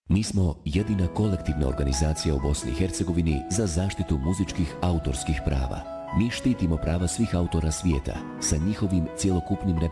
Mi smo jedina kolektivna organizacija u Bosni i Hercegovini za zaštitu muzičkih autorskih prava. Mi štitimo prava svih autora svijeta sa njihovim cjelokupnim